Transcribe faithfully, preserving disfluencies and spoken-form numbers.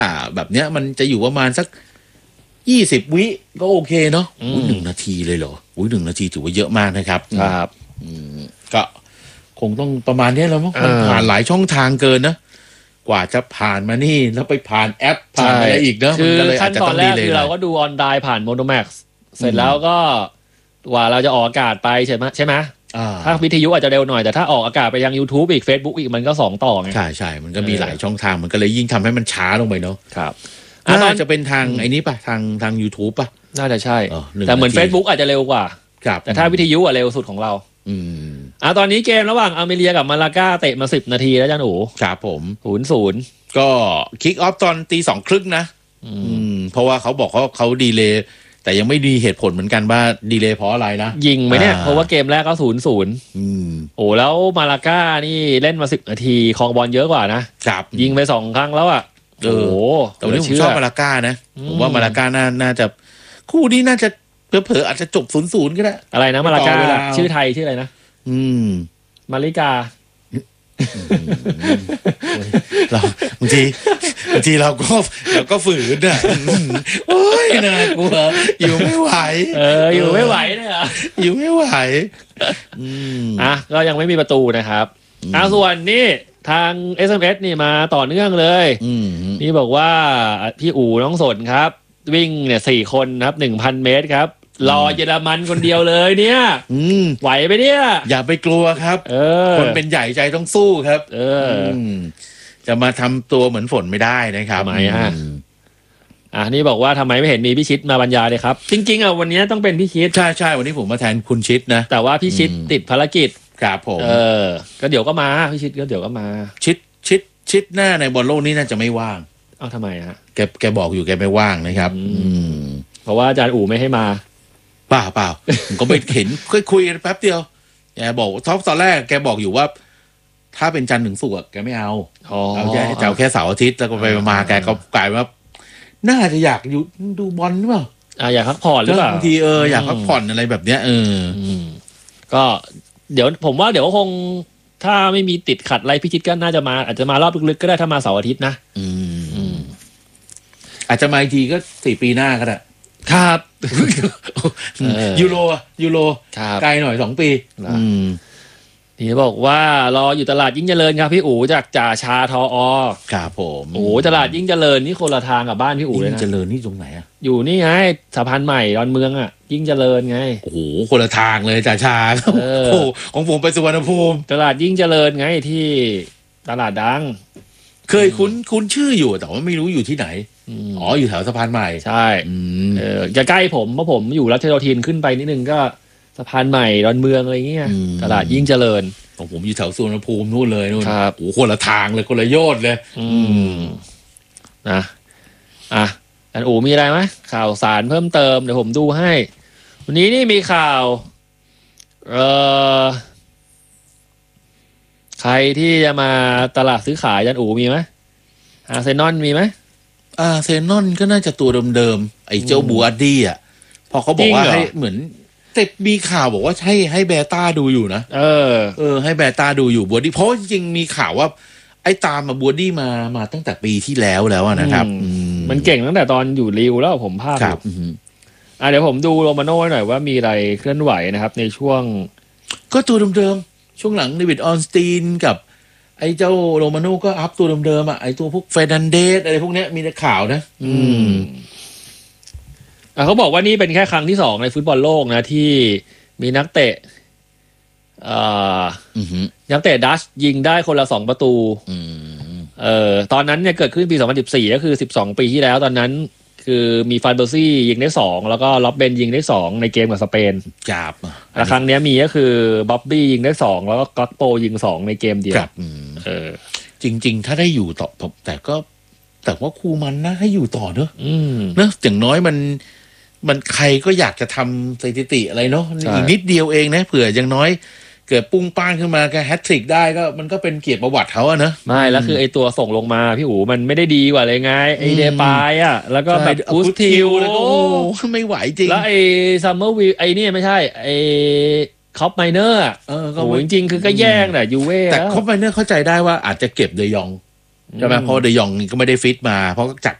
อ่าแบบเนี้ยมันจะอยู่ประมาณสักยี่สิบวิก็โอเคเนาะอุ้ยหนึ่งนาทีเลยเหรออุ้ยหนึ่งนาทีถือว่าเยอะมากนะครับครับอืมก็คงต้องประมาณนี้แล้วมั้งมันผ่านหลายช่องทางเกินนะกว่าจะผ่านมานี่แล้วไปผ่านแอปผ่านอะไรอีกเนอะคือขั้นตอนแรกคือเราก็ดูออนไลน์ผ่าน Monomax เสร็จแล้วก็กว่าเราจะออกอากาศไปใช่ไหมใช่ไหมถ้าวิทยุอาจจะเร็วหน่อยแต่ถ้าออกอากาศไปยัง YouTube อีก Facebook อีกมันก็สองต่อไงใช่ใช่มันก็มีหลายช่องทางมันก็เลยยิ่งทำให้มันช้าลงไปเนาะครับน่าจะเป็นทางไอ้นี้ป่ะทางทาง YouTube ป่ะน่าจะใช่แต่เหมือน Facebook อาจจะเร็วกว่าแต่ถ้าวิทยุอ่ะเร็วสุดของเราอืมอ่ะตอนนี้เกมระหว่างอเมเรียกับมาลาก้าเตะมาสิบนาทีแล้วจ้าหนูครับผมศูนย์ศูนย์ก็คิกออฟตอนตีสองครึ่งนะอืมเพราะว่าเขาบอกเขาเขาดีเลย์แต่ยังไม่ดีเหตุผลเหมือนกันว่าดีเลย์เพราะอะไรนะยิงไหมเนี่ยเพราะว่าเกมแรกก็ศูนย์ศูนย์โอ้แล้วมาลาก้านี่เล่นมาสิบนาทีครองบอลเยอะกว่านะครับยิงไปสองครั้งแล้วอ่ะโอ้โหแต่วันนี้ผมชอบมาลาก้านะผมว่ามาลาก้าน่าน่าจะคู่นี้น่าจะเผลอๆอาจจะจบศูนย์ศูนย์ก็ได้อะไรนะมาลาก้าชื่อไทยชื่ออะไรนะอืมมาริกาเราบางทีบางทีเราก็เราก็ฝืนอ่ะโอ้ยน่ากลัวอยู่ไม่ไหวเอออยู่ไม่ไหวเนี่ยอยู่ไม่ไหวอ่ะก็ยังไม่มีประตูนะครับอ่ะส่วนนี่ทาง เอส เอ็ม เอส นี่มาต่อเนื่องเลยนี่บอกว่าพี่อู๋น้องสนครับวิ่งเนี่ยสี่คนครับหนึ่งพันเมตรครับรอเยอรมันคนเดียวเลยเนี่ยไหวไหมเนี่ยอย่าไปกลัวครับคนเป็นใหญ่ใจต้องสู้ครับเออจะมาทำตัวเหมือนฝนไม่ได้นะครับทำไมฮะอ่ะนี่บอกว่าทำไมไม่เห็นมีพี่ชิดมาบรรยายเลยครับจริงๆอ่ะวันนี้ต้องเป็นพี่ชิดใช่ใช่วันนี้ผมมาแทนคุณชิดนะแต่ว่าพี่ชิดติดภารกิจครับผมเออก็เดี๋ยวก็มาพี่ชิดก็เดี๋ยวก็มาชิดชิดชิดหน้าในบอลโลกนี้น่าจะไม่ว่างเอ้าทำไมฮะแกแกบอกอยู่แกไม่ว่างนะครับเพราะว่าอาจารย์อู๋ไม่ให้มาเปล่าเปล่าผมก็ไปเห็นคุยคุยกันแป๊บเดียวแกบอกท็อปตอนแรกแกบอกอยู่ว่าถ้าเป็นจันทร์ถึงศุกร์แกไม่เอาเอาแค่จะเอาแค่เสาร์อาทิตย์แล้วก็ไปมาแกก็กลายว่าน่าจะอยากอยู่ดูบอลหรือเปล่าอ่าอยากพักผ่อนหรือเปล่าบางทีเอออยากพักผ่อนอะไรแบบเนี้ยเออก็เดี๋ยวผมว่าเดี๋ยวคงถ้าไม่มีติดขัดอะไรพี่ชิดก็น่าจะมาอาจจะมารอบลึกๆก็ได้ถ้ามาเสาร์อาทิตย์นะอืมอาจจะมาอีกทีก็สี่ปีหน้าก็ได้ครับยูโรยูโรไกลหน่อยสองปีนี่บอกว่ารออยู่ตลาดยิ่งเจริญครับพี่อู๋จากจ่าชาทออครับผมโอ้ตลาดยิ่งเจริญนี่คนละทางกับบ้านพี่อู๋เลยนะยิ่งเจริญนี่ตรงไหนอ่ะอยู่นี่ไงสะพานใหม่ดอนเมืองอ่ะยิ่งเจริญไงโอ้โหคนละทางเลยจ่าชาโอ้โหของผมไปสุวรรณภูมิตลาดยิ่งเจริญไงที่ตลาดดังเคยคุ้นคุ้นชื่ออยู่แต่ว่าไม่รู้อยู่ที่ไหนอ๋ออยู่แถวสะพานใหม่ใช่เออจะใกล้ผมเพราะผมอยู่รัชโยธินขึ้นไปนิดนึงก็สะพานใหม่ดอนเมืองอะไรเงี้ยตลาดยิ่งเจริญของผมอยู่แถวสุวรรณภูมินู่นเลยนู่นโอ้คนละทางเลยคนละโยชน์เลยอืมนะอ่ะอันอู๋มีอะไรไหมข่าวสารเพิ่มเติมเดี๋ยวผมดูให้วันนี้นี่มีข่าวเอ่อใครที่จะมาตลาดซื้อขายอันอู๋มีไหมอาร์เซนอลมีไหมอาร์เซนอลก็น่าจะตัวเดิมๆไอ้เจ้าบูอาร์ดี้อ่ะพอเขาบอกว่าให้เหมือนแต่มีข่าวบอกว่าให้ให้เบต้าดูอยู่นะเออเออให้เบต้าดูอยู่บูอาร์ดี้เพราะจริงๆมีข่าวว่าไอ้ตามมาบูอาร์ดี้มามาตั้งแต่ปีที่แล้วแล้วนะครับมันเก่งตั้งแต่ตอนอยู่ริวแล้วผมภาพครับอ่ะเดี๋ยวผมดูโรมาโน่หน่อยว่ามีอะไรเคลื่อนไหวนะครับในช่วงก็ตัวเดิมๆช่วงหลังเดวิดออนสตีนกับไอ้เจ้าโรมาโน่ก็อัพตัวเดิมๆอ่ะไอ้ตัวพวกเฟรนันเดสอะไรพวกเนี้ยมีแต่ข่าวนะอืมอ่ะเขาบอกว่านี่เป็นแค่ครั้งที่สองในฟุตบอลโลกนะที่มีนักเตะเอ่อนักเตะดัชยิงได้คนละสองประตูเอ่อตอนนั้นเนี่ยเกิดขึ้นปีสองพันสิบสี่ก็คือสิบสองปีที่แล้วตอนนั้นคือมีฟานเบอร์ซี่ยิงได้สองแล้วก็ล็อบเบนยิงได้สองในเกมกับสเปนจับแล้วครั้งนี้มีก็คือบ๊อบบี้ยิงได้สองแล้วก็ก็อตโปยิงสองในเกมเดียวเออจริงๆถ้าได้อยู่ต่อแต่ก็แต่ว่าครูมันนะให้อยู่ต่อเนอะเนอะอย่างน้อยมันมันใครก็อยากจะทำสถิติอะไรเนาะอีกนิดเดียวเองนะเผื่ออย่างน้อยเกิดปุ้งป้างขึ้นมาแค่แฮตทริกได้ก็มันก็เป็นเกียรติประวัติเขาอะนะไม่แล้วคือไอตัวส่งลงมาพี่อู๋มันไม่ได้ดีกว่าเลยไงไอเดปายอะแล้วก็แบบอูสทิลแล้วก็ไม่ไหวจริงแล้วไอซัมเมอร์วิวไอนี่ไม่ใช่ไอคอปไมเนอร์เออก็จริงๆคือก็แย่งแหละยูเว่แต่คอปไมเนอร์เข้าใจได้ว่าอาจจะเก็บเดยองใช่ไหมเพราะเดยองก็ไม่ได้ฟิตมาเพราะจัด